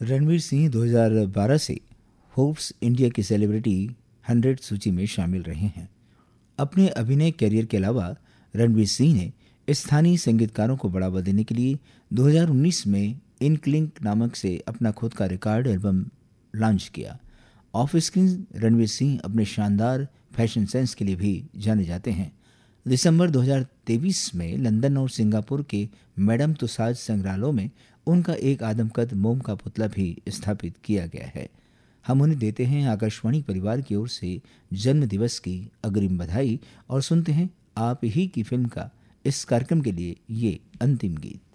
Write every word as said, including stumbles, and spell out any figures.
रणवीर सिंह दो हज़ार बारह से फोर्ब्स इंडिया की सेलिब्रिटी हंड्रेड सूची में शामिल रहे हैं। अपने अभिनय करियर के अलावा रणवीर सिंह ने स्थानीय संगीतकारों को बढ़ावा देने के लिए दो हज़ार उन्नीस में इनक्लिंक नामक से अपना खुद का रिकॉर्ड एल्बम लॉन्च किया। ऑफ स्क्रीन रणवीर सिंह अपने शानदार फैशन सेंस के लिए भी जाने जाते हैं। दिसंबर दो हज़ार तेईस में लंदन और सिंगापुर के मैडम तुसाद संग्रहालयों में उनका एक आदमकद मोम का पुतला भी स्थापित किया गया है। हम उन्हें देते हैं आकाशवाणी परिवार की ओर से जन्म दिवस की अग्रिम बधाई और सुनते हैं आप ही की फिल्म का इस कार्यक्रम के लिए ये अंतिम गीत।